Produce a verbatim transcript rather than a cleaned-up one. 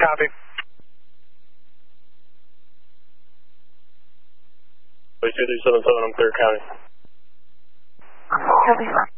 Copy. two three seven seven, I'm clear, County. Copy.